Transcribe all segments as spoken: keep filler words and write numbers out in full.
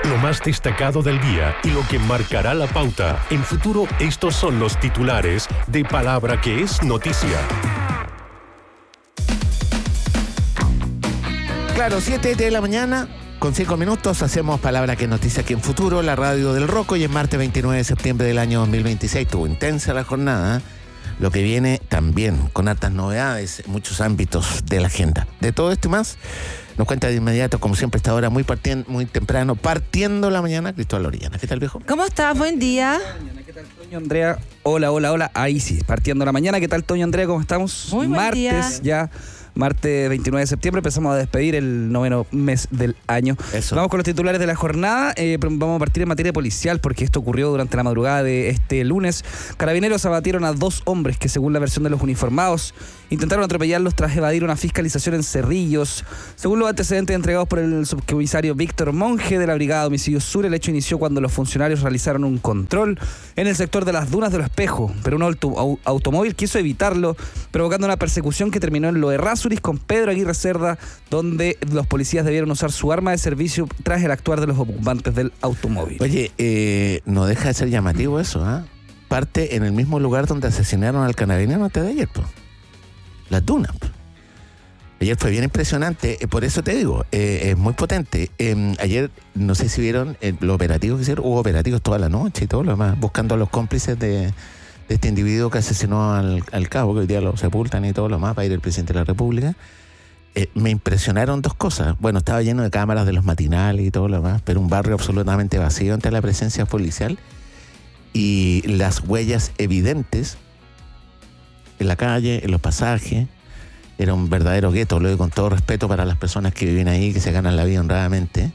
Lo más destacado del día y lo que marcará la pauta. En Futuro, estos son los titulares de Palabra que es noticia. Claro, siete de la mañana, con cinco minutos, hacemos Palabra que es noticia aquí en Futuro, la radio del Rocco, y es martes veintinueve de septiembre del año dos mil veintiséis. Estuvo intensa la jornada, ¿eh? Lo que viene también con hartas novedades en muchos ámbitos de la agenda. De todo esto y más, nos cuenta de inmediato, como siempre, esta hora muy, partien- muy temprano, partiendo la mañana, Cristóbal Orellana. ¿Qué tal, viejo? ¿Cómo estás? Buen día. ¿Qué tal, Toño, Andrea? Hola, hola, hola. Ahí sí, partiendo la mañana. ¿Qué tal, Toño, Andrea? ¿Cómo estamos? Muy buen Martes día. ya. Martes veintinueve de septiembre, empezamos a despedir el noveno mes del año. Eso. Vamos con los titulares de la jornada. Eh, vamos a partir en materia policial porque esto ocurrió durante la madrugada de este lunes. Carabineros abatieron a dos hombres que, según la versión de los uniformados, intentaron atropellarlos tras evadir una fiscalización en Cerrillos. Según los antecedentes entregados por el subcomisario Víctor Monge de la Brigada de Homicidios Sur, el hecho inició cuando los funcionarios realizaron un control en el sector de las Dunas de los Espejos, pero un auto, au, automóvil quiso evitarlo, provocando una persecución que terminó en Lo Errázuriz con Pedro Aguirre Cerda, donde los policías debieron usar su arma de servicio tras el actuar de los ocupantes del automóvil. Oye, eh, no deja de ser llamativo eso, ¿ah? ¿eh? Parte en el mismo lugar donde asesinaron al carabinero antes de ayer, pues. Las Dunas. Pues. Ayer fue bien impresionante, eh, por eso te digo, eh, es muy potente. Eh, ayer, no sé si vieron eh, los operativos que hicieron, hubo operativos toda la noche y todo lo demás, buscando a los cómplices de, de este individuo que asesinó al, al cabo, que hoy día lo sepultan y todo lo demás, para ir el presidente de la República. Eh, me impresionaron dos cosas. Bueno, estaba lleno de cámaras de los matinales y todo lo demás, pero un barrio absolutamente vacío ante la presencia policial y las huellas evidentes en la calle, en los pasajes. Era un verdadero gueto, lo digo con todo respeto para las personas que viven ahí, que se ganan la vida honradamente,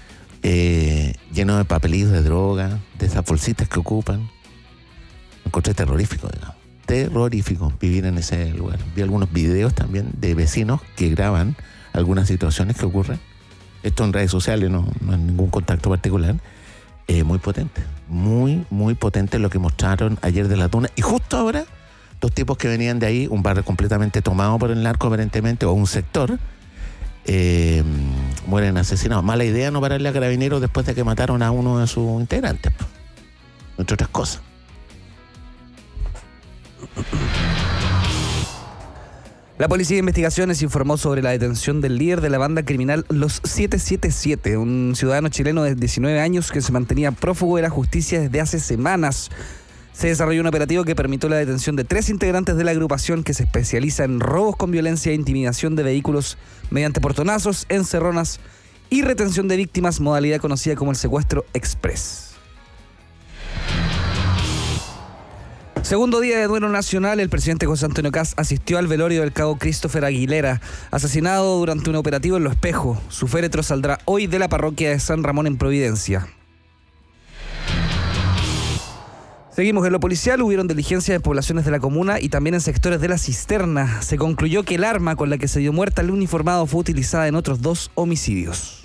eh, lleno de papelillos de droga, de esas bolsitas que ocupan. Me encontré terrorífico, digamos. Terrorífico vivir en ese lugar. Vi algunos videos también de vecinos que graban algunas situaciones que ocurren. Esto en redes sociales, no, no en ningún contacto particular. Eh, muy potente, muy, muy potente lo que mostraron ayer de la Duna. Y justo ahora, dos tipos que venían de ahí, un barrio completamente tomado por el narco aparentemente, o un sector, eh, mueren asesinados. Mala idea no pararle a Carabineros después de que mataron a uno de sus integrantes, pues, entre otras cosas. La Policía de Investigaciones informó sobre la detención del líder de la banda criminal Los siete siete siete, un ciudadano chileno de diecinueve años que se mantenía prófugo de la justicia desde hace semanas. Se desarrolló un operativo que permitió la detención de tres integrantes de la agrupación que se especializa en robos con violencia e intimidación de vehículos mediante portonazos, encerronas y retención de víctimas, modalidad conocida como el secuestro express. Segundo día de duelo nacional, el presidente José Antonio Kast asistió al velorio del cabo Christopher Aguilera, asesinado durante un operativo en Lo Espejo. Su féretro saldrá hoy de la parroquia de San Ramón en Providencia. Seguimos en lo policial, hubieron diligencias en poblaciones de la comuna y también en sectores de La Cisterna. Se concluyó que el arma con la que se dio muerte al uniformado fue utilizada en otros dos homicidios.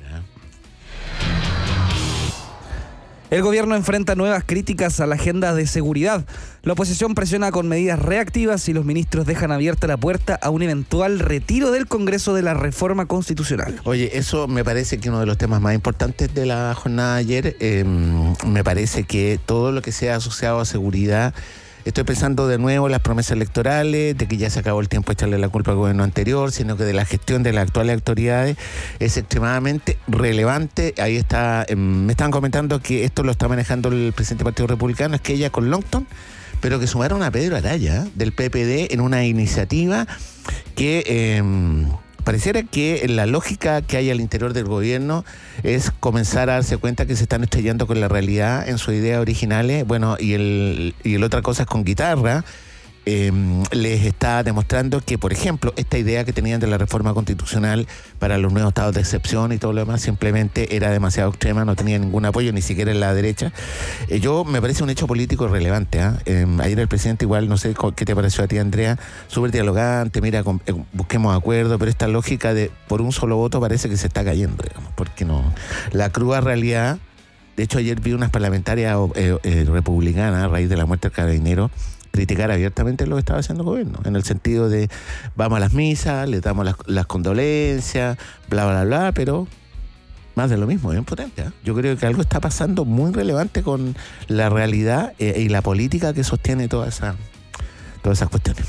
El gobierno enfrenta nuevas críticas a la agenda de seguridad. La oposición presiona con medidas reactivas y los ministros dejan abierta la puerta a un eventual retiro del Congreso de la reforma constitucional. Oye, eso me parece que uno de los temas más importantes de la jornada de ayer, eh, me parece que todo lo que sea asociado a seguridad, estoy pensando de nuevo en las promesas electorales, de que ya se acabó el tiempo de echarle la culpa al gobierno anterior, sino que de la gestión de las actuales autoridades es extremadamente relevante. Ahí está, eh, me estaban comentando que esto lo está manejando el presidente del Partido Republicano, es que ella con Longton, pero que sumaron a Pedro Araya, del P P D, en una iniciativa que eh, pareciera que la lógica que hay al interior del gobierno es comenzar a darse cuenta que se están estrellando con la realidad en sus ideas originales. Bueno, y el y el otra cosa es con guitarra. Eh, les está demostrando que, por ejemplo, esta idea que tenían de la reforma constitucional para los nuevos estados de excepción y todo lo demás simplemente era demasiado extrema, no tenía ningún apoyo, ni siquiera en la derecha. Eh, yo me parece un hecho político relevante. ¿eh? Eh, ayer el presidente igual, no sé qué te pareció a ti, Andrea, súper dialogante, mira, con, eh, busquemos acuerdo, pero esta lógica de por un solo voto parece que se está cayendo, digamos, porque no. La cruda realidad, de hecho ayer vi unas parlamentarias eh, eh, republicanas a raíz de la muerte del carabinero criticar abiertamente lo que estaba haciendo el gobierno, en el sentido de vamos a las misas, les damos las, las condolencias, bla, bla, bla, pero Más de lo mismo, bien potente. ¿eh? Yo creo que algo está pasando muy relevante con la realidad eh, y la política que sostiene toda esa, todas esas cuestiones.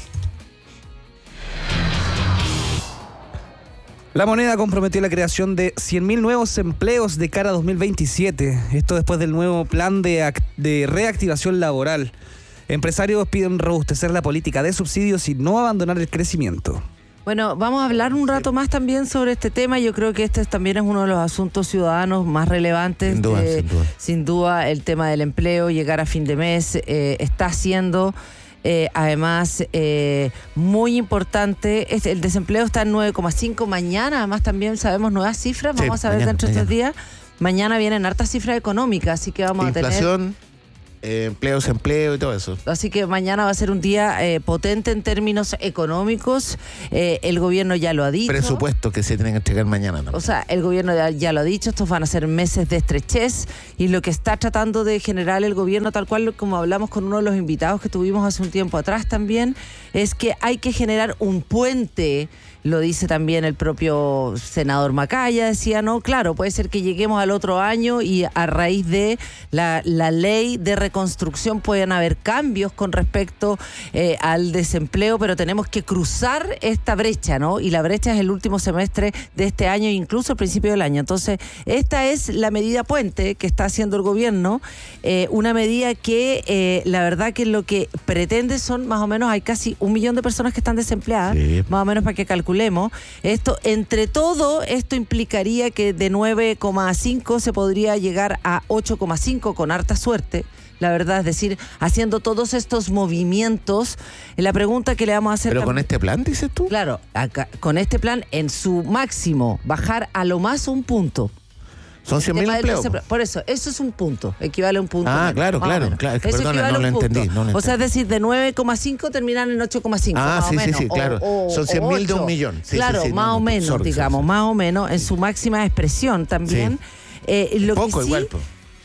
La Moneda comprometió la creación de cien mil nuevos empleos de cara a dos mil veintisiete. Esto después del nuevo plan de, act- de reactivación laboral. Empresarios piden robustecer la política de subsidios y no abandonar el crecimiento. Bueno, vamos a hablar un rato más también sobre este tema. Yo creo que este también es uno de los asuntos ciudadanos más relevantes. Sin duda, de, sin duda. Sin duda, el tema del empleo, llegar a fin de mes, eh, está siendo... Eh, además, eh, muy importante, es, el desempleo está en nueve coma cinco mañana, además también sabemos nuevas cifras, vamos Sí, a ver mañana, dentro de estos mañana. días. Mañana vienen hartas cifras económicas, así que vamos a tener... Inflación, eh, empleo, desempleo y todo eso. Así que mañana va a ser un día eh, potente en términos económicos. Eh, el gobierno ya lo ha dicho. Presupuesto que se tienen que entregar mañana también. O sea, el gobierno ya, ya lo ha dicho, estos van a ser meses de estrechez y lo que está tratando de generar el gobierno, tal cual como hablamos con uno de los invitados que tuvimos hace un tiempo atrás también, es que hay que generar un puente. Lo dice también el propio senador Macaya, decía, no, claro, puede ser que lleguemos al otro año y a raíz de la, la ley de reconstrucción pueden haber cambios con respecto eh, al desempleo, pero tenemos que cruzar esta brecha, ¿no? Y la brecha es el último semestre de este año, incluso el principio del año. Entonces, esta es la medida puente que está haciendo el gobierno, eh, una medida que eh, la verdad que lo que pretende son más o menos, hay casi un millón de personas que están desempleadas, Sí. más o menos para que calculemos. Esto, entre todo, esto implicaría que de nueve coma cinco se podría llegar a ocho coma cinco con harta suerte. La verdad, es decir, haciendo todos estos movimientos, la pregunta que le vamos a hacer... Pero tam- con este plan, dices tú. Claro, acá, con este plan, en su máximo, bajar a lo más un punto. Son cien mil Tema del empleos. desempleo. Por eso, eso es un punto, equivale a un punto. Ah, menos, claro, más o claro, menos. claro, es que Eso perdona, equivale a no un lo punto. entendí, no lo O sea, es entendí. decir, de nueve coma cinco terminan en ocho coma cinco. Ah, más sí, o sí, menos. sí, claro. O- o- Son cien mil de un ocho. millón. Sí, claro, sí, sí, más no, o no, menos, sorry, digamos, sorry. más o menos, en su máxima expresión también. Sí. Eh, lo Poco que sí, igual, po.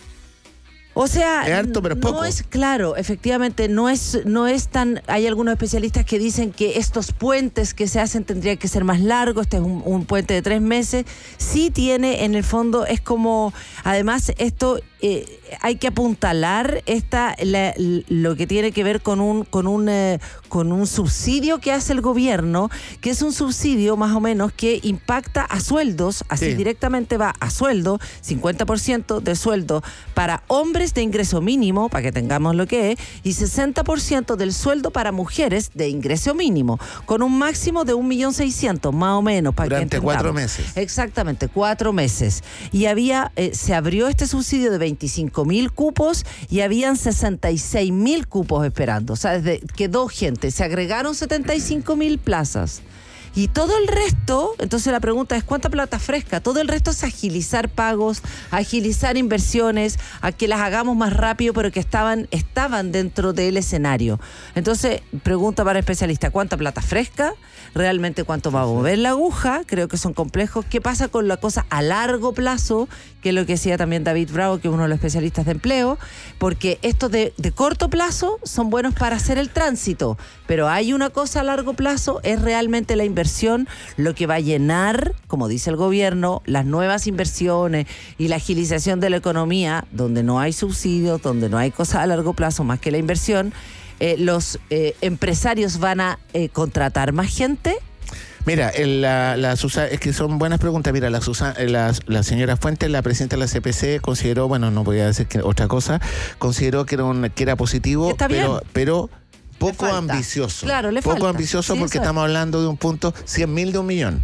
O sea, Es harto, pero es no poco. es claro, efectivamente, no es, no es tan. Hay algunos especialistas que dicen que estos puentes que se hacen tendrían que ser más largos. Este es un, un puente de tres meses. Sí tiene, en el fondo, es como. Además, esto eh, hay que apuntalar esta la, lo que tiene que ver con un con un eh, con un subsidio que hace el gobierno, que es un subsidio más o menos que impacta a sueldos, así Sí. directamente va a sueldo, cincuenta por ciento de sueldo para hombres de ingreso mínimo, para que tengamos lo que es, y sesenta por ciento del sueldo para mujeres de ingreso mínimo, con un máximo de un millón seiscientos, más o menos, para Durante que entendamos. cuatro meses. Exactamente, cuatro meses. Y había, eh, se abrió este subsidio de veinticinco mil cupos y habían sesenta y seis mil cupos esperando. O sea, desde, quedó gente, se agregaron setenta y cinco mil plazas. Y todo el resto, entonces la pregunta es, ¿cuánta plata fresca? Todo el resto es agilizar pagos, agilizar inversiones, a que las hagamos más rápido, pero que estaban, estaban dentro del escenario. Entonces, pregunta para especialista, ¿cuánta plata fresca? ¿Realmente cuánto va a mover la aguja? Creo que son complejos. ¿Qué pasa con la cosa a largo plazo? Que es lo que decía también David Bravo, que es uno de los especialistas de empleo, porque estos de, de corto plazo son buenos para hacer el tránsito, pero hay una cosa a largo plazo, es realmente la inversión lo que va a llenar, como dice el gobierno, las nuevas inversiones y la agilización de la economía, donde no hay subsidios, donde no hay cosas a largo plazo más que la inversión. Eh, los eh, empresarios van a eh, contratar más gente. Mira, el, la, la Susa- es que son buenas preguntas. Mira, la, Susa- la, la señora Fuentes, la presidenta de la C P C, consideró, bueno, no podía decir que otra cosa, consideró que era, un, que era positivo, Está bien. pero, pero poco falta. ambicioso. Claro, le poco falta. ambicioso Sí, porque eso es. estamos hablando de un punto, cien mil de un millón.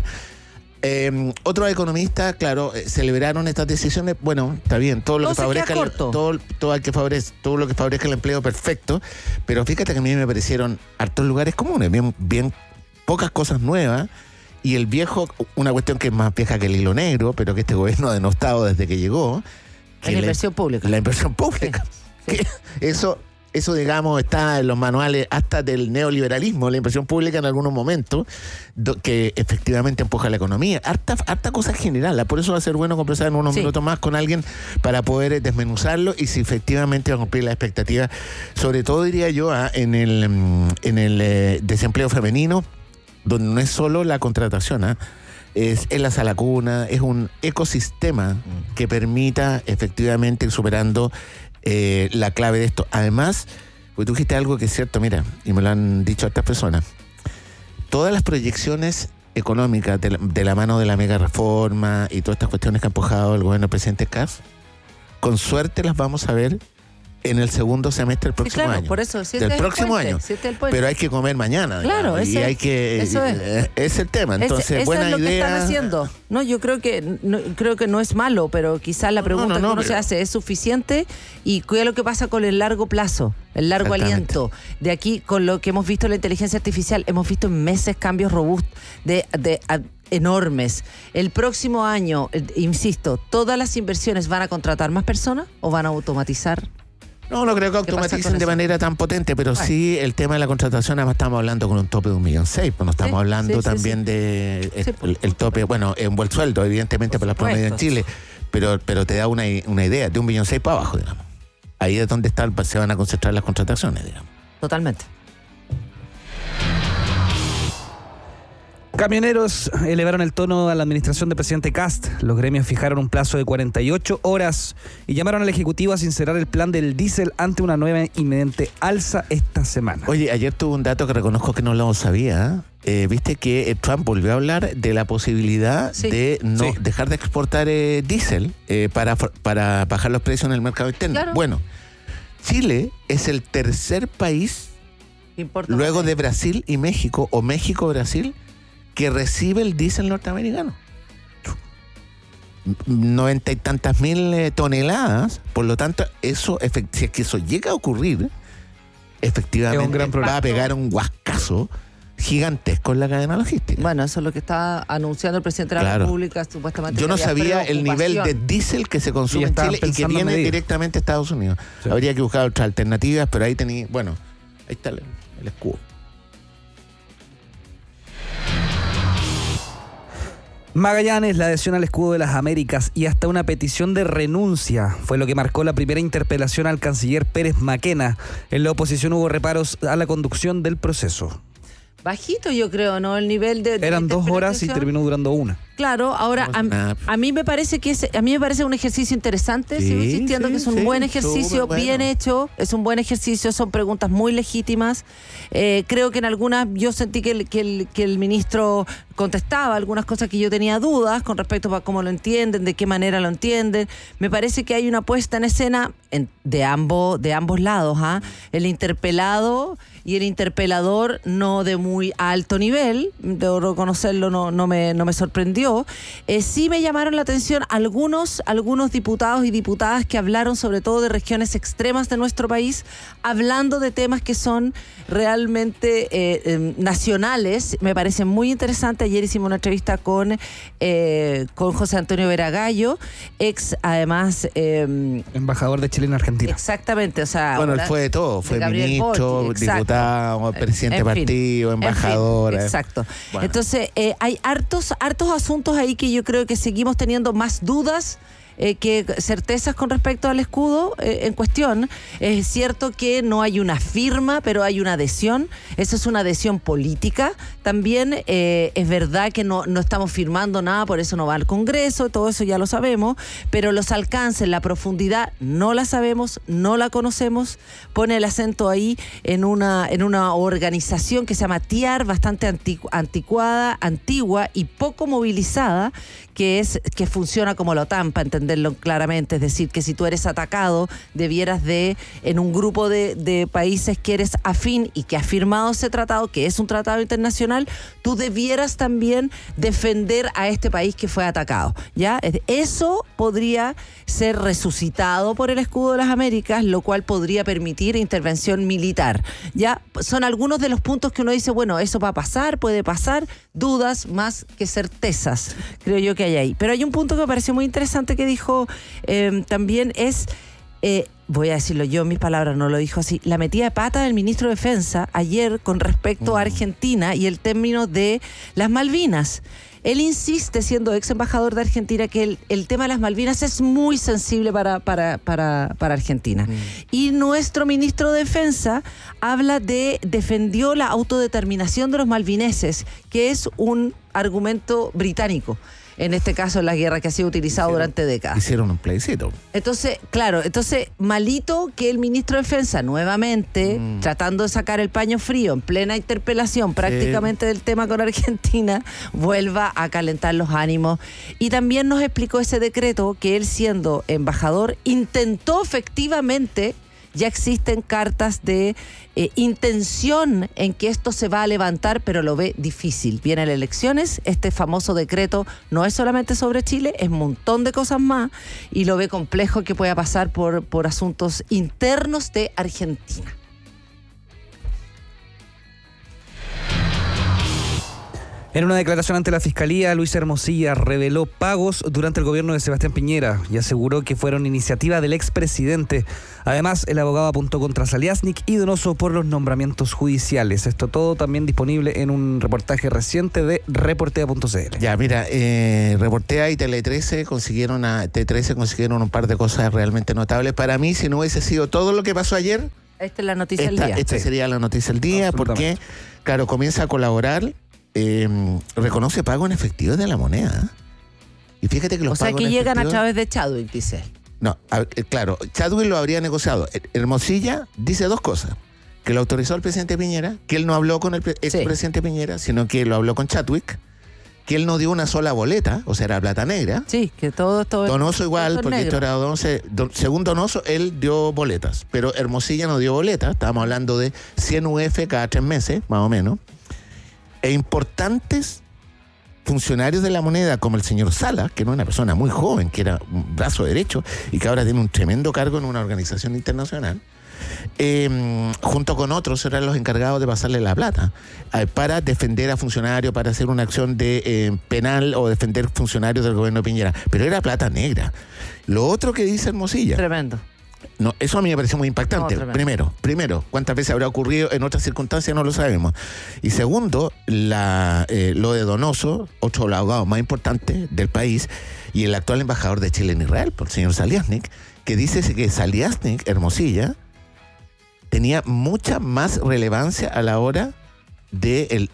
Eh, otros economistas, claro, eh, celebraron estas decisiones. Bueno, está bien, todo lo Todo que se favorezca queda el, corto. todo, todo, el que favorece, todo lo que favorezca el empleo, perfecto. Pero fíjate que a mí me parecieron hartos lugares comunes, bien, bien pocas cosas nuevas. Y el viejo, una cuestión que es más vieja que el hilo negro, pero que este gobierno ha denostado desde que llegó. que La inversión pública. La inversión pública. Sí, sí. Que eso, eso, digamos, está en los manuales hasta del neoliberalismo, la inversión pública en algunos momentos, do, que efectivamente empuja la economía. Harta, harta cosa general. Por eso va a ser bueno conversar en unos Sí. minutos más con alguien para poder desmenuzarlo y si efectivamente va a cumplir las expectativas, sobre todo diría yo, ah, en el, mm, en el eh, desempleo femenino, donde no es solo la contratación, ¿eh? es, es la sala cuna, es un ecosistema que permita efectivamente ir superando eh, la clave de esto. Además, pues tú dijiste algo que es cierto, mira, y me lo han dicho otras personas. Todas las proyecciones económicas de la, de la mano de la mega reforma y todas estas cuestiones que ha empujado el gobierno del presidente Kast, con suerte las vamos a ver en el segundo semestre del próximo sí, claro, año. Por eso, si del este próximo es el puente, año. si este es el puente. Pero hay que comer mañana. Claro, digamos, y ese, hay que eso es. eh, es el tema. Entonces, ese, buena eso es lo idea. que están haciendo. No, yo creo que no, creo que no es malo, pero quizás la pregunta no, no, no, que uno pero... se hace es suficiente y qué es lo que pasa con el largo plazo, el largo aliento. De aquí, con lo que hemos visto en la inteligencia artificial, hemos visto en meses cambios robustos de, de, de enormes. El próximo año, eh, insisto, ¿todas las inversiones van a contratar más personas o van a automatizar? No, no creo que automaticen de manera tan potente, pero bueno. sí el tema de la contratación, además estamos hablando con un tope de un millón seis, pues no estamos sí, hablando sí, también sí, de sí, el, el, el tope, bueno, en buen sueldo, evidentemente, por, por la promedio en Chile, pero, pero te da una, una idea, de un millón seis para abajo, digamos. Ahí es donde está, se van a concentrar las contrataciones, digamos. Totalmente. Camioneros elevaron el tono a la administración del presidente Kast. Los gremios fijaron un plazo de cuarenta y ocho horas y llamaron al Ejecutivo a sincerar el plan del diésel ante una nueva inminente alza esta semana. Oye, ayer tuve un dato que reconozco que no lo sabía. Eh, Viste que Trump volvió a hablar de la posibilidad sí. de no sí. dejar de exportar eh, diésel eh, para, para bajar los precios en el mercado interno. Claro. Bueno, Chile es el tercer país, luego de Brasil y México, o México-Brasil, que recibe el diésel norteamericano. Noventa y tantas mil eh, toneladas. Por lo tanto, eso, si es que eso llega a ocurrir, efectivamente va a pegar un guascazo gigantesco en la cadena logística. Bueno, eso es lo que está anunciando el presidente de la claro. República, supuestamente. Yo no sabía el nivel de diésel que se consume en Chile y que viene medir. directamente a Estados Unidos. Sí. Habría que buscar otras alternativas, pero ahí tenía, bueno, ahí está el, el escudo. Magallanes, la adhesión al escudo de las Américas y hasta una petición de renuncia fue lo que marcó la primera interpelación al canciller Pérez Maquena. En la oposición hubo reparos a la conducción del proceso. Bajito, yo creo, ¿no? El nivel de... de Eran dos horas y terminó durando una. Claro, ahora a, a mí me parece que es, a mí me parece un ejercicio interesante, sí, sigo insistiendo sí, que es un sí, buen ejercicio, bueno. bien hecho, es un buen ejercicio, son preguntas muy legítimas. Eh, creo que en algunas yo sentí que el, que, el, que el ministro contestaba algunas cosas que yo tenía dudas con respecto a cómo lo entienden, de qué manera lo entienden. Me parece que hay una puesta en escena en, de, ambos, de ambos lados, ¿ah? El interpelado y el interpelador no de muy alto nivel, debo reconocerlo, no, no, me, no me sorprendió. Eh, sí me llamaron la atención algunos, algunos diputados y diputadas que hablaron sobre todo de regiones extremas de nuestro país, hablando de temas que son realmente eh, eh, nacionales. Me parece muy interesante. Ayer hicimos una entrevista con, eh, con José Antonio Veragallo, ex, además... Eh, embajador de Chile en Argentina. Exactamente, o sea... Bueno, él fue de todo, fue de ministro, Borgi, diputado, presidente de partido, fin, embajador. En fin, exacto. Bueno. Entonces, eh, hay hartos, hartos asuntos ahí que yo creo que seguimos teniendo más dudas Eh, que certezas con respecto al escudo eh, en cuestión. Es cierto que no hay una firma, pero hay una adhesión. Esa es una adhesión política. También eh, es verdad que no, no estamos firmando nada, por eso no va al Congreso, todo eso ya lo sabemos, pero los alcances, la profundidad, no la sabemos, no la conocemos. Pone el acento ahí en una, en una organización que se llama T I A R, bastante anticu- anticuada, antigua y poco movilizada, que es que funciona como la OTAN, para entenderlo claramente. Es decir, que si tú eres atacado, debieras de, en un grupo de, de países que eres afín y que ha firmado ese tratado, que es un tratado internacional, tú debieras también defender a este país que fue atacado, ¿ya? Eso podría ser resucitado por el escudo de las Américas, lo cual podría permitir intervención militar, ¿ya? Son algunos de los puntos que uno dice, bueno, eso va a pasar, puede pasar, dudas más que certezas, creo yo que hay ahí. Pero hay un punto que me pareció muy interesante que dijo eh, también es eh, voy a decirlo yo en mis palabras, no lo dijo así, la metida de pata del ministro de Defensa ayer con respecto mm. a Argentina y el término de las Malvinas. Él insiste, siendo ex embajador de Argentina, que el, el tema de las Malvinas es muy sensible para, para, para, para Argentina. Mm. Y nuestro ministro de Defensa habla de, defendió la autodeterminación de los malvineses, que es un argumento británico. En este caso, en la guerra que ha sido utilizado hicieron, durante décadas. Hicieron un plebiscito. Entonces, claro, entonces, malito que el ministro de Defensa, nuevamente, mm. tratando de sacar el paño frío en plena interpelación prácticamente sí. del tema con Argentina, vuelva a calentar los ánimos. Y también nos explicó ese decreto que él, siendo embajador, intentó efectivamente. Ya existen cartas de eh, intención en que esto se va a levantar, pero lo ve difícil. Vienen las elecciones, este famoso decreto no es solamente sobre Chile, es un montón de cosas más, y lo ve complejo que pueda pasar por, por asuntos internos de Argentina. En una declaración ante la Fiscalía, Luis Hermosilla reveló pagos durante el gobierno de Sebastián Piñera y aseguró que fueron iniciativa del expresidente. Además, el abogado apuntó contra Saliasnik y Donoso por los nombramientos judiciales. Esto todo también disponible en un reportaje reciente de reportea punto c l. Ya, mira, eh, Reportea y Tele trece consiguieron, a, T trece consiguieron un par de cosas realmente notables. Para mí, si no hubiese sido todo lo que pasó ayer... Esta es la noticia esta, del día. Esta sí. sería la noticia del día, porque, claro, comienza a colaborar... Eh, reconoce pago en efectivo de la moneda. Y fíjate que los o sea pagos que llegan efectivo, a través de Chadwick, dice. No, a, claro, Chadwick lo habría negociado. Hermosilla dice dos cosas: que lo autorizó el presidente Piñera, que él no habló con el pre- sí. expresidente Piñera, sino que lo habló con Chadwick, que él no dio una sola boleta, o sea, era plata negra. Sí, que todo esto... Donoso igual, porque negro. Esto era Donoso. Don, según Donoso, él dio boletas, pero Hermosilla no dio boletas. Estábamos hablando de cien U F cada tres meses, más o menos. E importantes funcionarios de la moneda, como el señor Sala, que no es una persona muy joven, que era un brazo derecho y que ahora tiene un tremendo cargo en una organización internacional, eh, junto con otros eran los encargados de pasarle la plata eh, para defender a funcionarios, para hacer una acción de eh, penal o defender funcionarios del gobierno de Piñera. Pero era plata negra. Lo otro que dice Hermosilla... Tremendo. No, eso a mí me pareció muy impactante. No, primero, primero, cuántas veces habrá ocurrido en otras circunstancias no lo sabemos. Y segundo, la, eh, lo de Donoso, otro de los abogados más importantes del país, y el actual embajador de Chile en Israel, por el señor Saliasnik, que dice que Saliasnik, Hermosilla, tenía mucha más relevancia a la hora del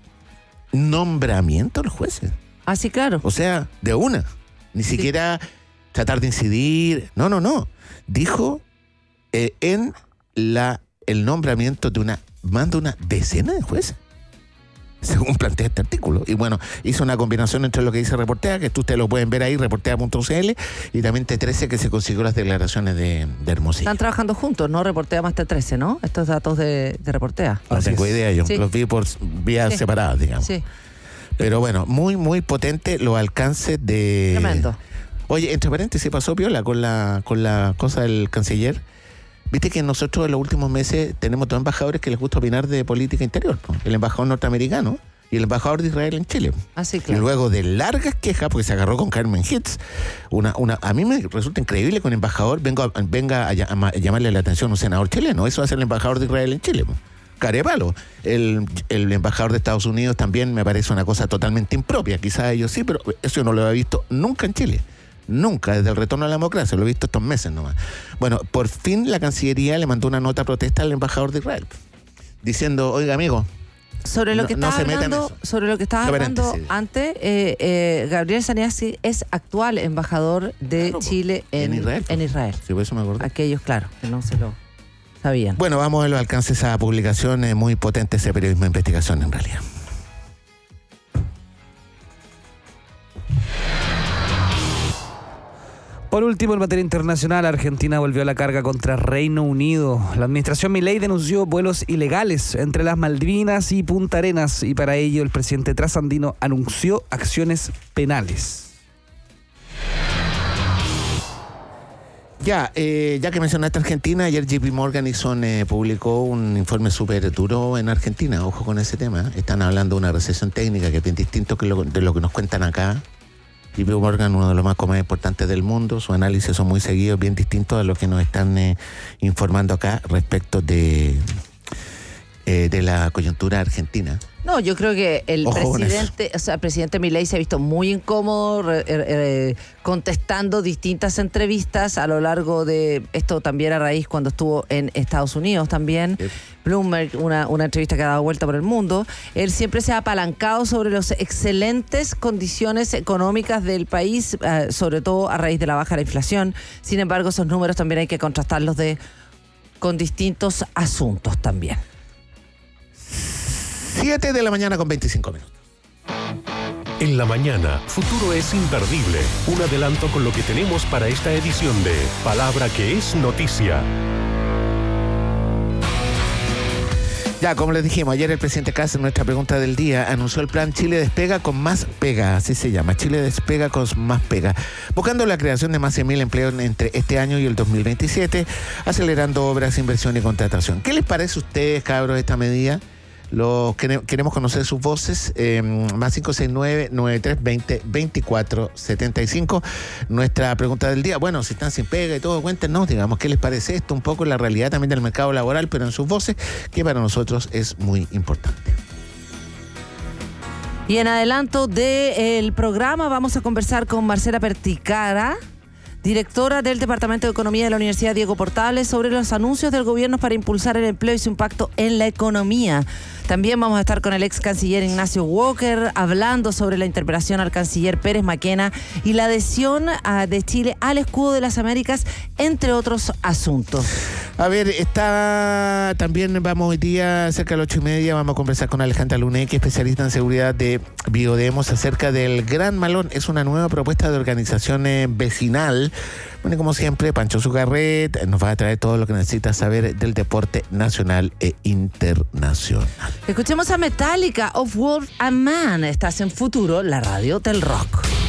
nombramiento de los jueces. Ah, sí, claro. O sea, de una. Ni sí. siquiera tratar de incidir. No, no, no. Dijo eh, en la el nombramiento de una más de una decena de jueces, según plantea este artículo. Y bueno, hizo una combinación entre lo que dice Reportea, que ustedes lo pueden ver ahí, reportea punto c l, y también T trece, que se consiguió las declaraciones de, de Hermosilla. Están trabajando juntos, ¿no? Reportea más T trece, ¿no? Estos datos de, de Reportea. No tengo es. idea, yo sí. los vi por vías sí. separadas, digamos. Sí. Pero bueno, muy, muy potente los alcances de... Tremendo. Oye, entre paréntesis, pasó piola con la, con la cosa del canciller. Viste que nosotros en los últimos meses tenemos dos embajadores que les gusta opinar de política interior, ¿no? El embajador norteamericano y el embajador de Israel en Chile. Ah, sí, claro. Y luego de largas quejas, porque se agarró con Carmen Hitz, una, una, a mí me resulta increíble que un embajador venga, venga a, a, a llamarle la atención a un senador chileno. Eso hace el embajador de Israel en Chile. Carepalo. El, el embajador de Estados Unidos también me parece una cosa totalmente impropia. Quizás ellos sí, pero eso no lo había visto nunca en Chile. Nunca, desde el retorno a la democracia, lo he visto estos meses nomás. Bueno, por fin la Cancillería le mandó una nota de protesta al embajador de Israel, diciendo, oiga, amigo, sobre lo que no, estaba no hablando, sobre lo que estaba hablando sí. antes, eh, eh, Gabriel Saliasnik es actual embajador de claro, Chile en, en Israel. En Israel. Sí, por eso me acuerdo. Aquellos, claro, que no se lo sabían. Bueno, vamos a ver los alcances de esa publicación, es muy potente ese periodismo de investigación en realidad. Por último, en materia internacional, Argentina volvió a la carga contra Reino Unido. La administración Milei denunció vuelos ilegales entre las Malvinas y Punta Arenas, y para ello el presidente trasandino anunció acciones penales. Ya, eh, ya que mencionaste Argentina, ayer J P Morgan hizo, eh, publicó un informe súper duro en Argentina. Ojo con ese tema. Están hablando de una recesión técnica que es bien distinto que lo, de lo que nos cuentan acá. J P Morgan, uno de los más más importantes del mundo. Sus análisis son muy seguidos, bien distintos a lo que nos están eh, informando acá respecto de, eh, de la coyuntura argentina. No, yo creo que el Ojo presidente, o sea, el presidente Milei se ha visto muy incómodo re, eh, contestando distintas entrevistas a lo largo de esto, también a raíz cuando estuvo en Estados Unidos también. Sí. Bloomberg, una, una entrevista que ha dado vuelta por el mundo. Él siempre se ha apalancado sobre las excelentes condiciones económicas del país, eh, sobre todo a raíz de la baja de la inflación. Sin embargo, esos números también hay que contrastarlos de, con distintos asuntos también. siete de la mañana con veinticinco minutos. En la mañana, Futuro es imperdible. Un adelanto con lo que tenemos para esta edición de Palabra que es Noticia. Ya, como les dijimos, ayer el presidente Kast, en nuestra pregunta del día, anunció el plan Chile Despega con más pega, así se llama, Chile Despega con más pega, buscando la creación de más de cien mil empleos entre este año y el dos mil veintisiete, acelerando obras, inversión y contratación. ¿Qué les parece a ustedes, cabros, esta medida? Los queremos conocer sus voces, eh, más cinco seis nueve, nueve tres dos cero, veinticuatro setenta y cinco. Nuestra pregunta del día, bueno, si están sin pega y todo, cuéntenos, digamos, ¿qué les parece esto? Un poco la realidad también del mercado laboral, pero en sus voces, que para nosotros es muy importante. Y en adelanto del programa vamos a conversar con Marcela Perticara, directora del Departamento de Economía de la Universidad Diego Portales, sobre los anuncios del gobierno para impulsar el empleo y su impacto en la economía. También vamos a estar con el ex canciller Ignacio Walker hablando sobre la interpelación al canciller Pérez Maquena y la adhesión a, de Chile al escudo de las Américas, entre otros asuntos. A ver, está también vamos hoy día cerca de las ocho y media, vamos a conversar con Alejandra Luneque, especialista en seguridad de Biodemos, acerca del Gran Malón. Es una nueva propuesta de organización eh, vecinal. Bueno, como siempre, Pancho Zugarret nos va a traer todo lo que necesita saber del deporte nacional e internacional. Escuchemos a Metallica, Of Wolf and Man. Estás en Futuro, la radio del rock.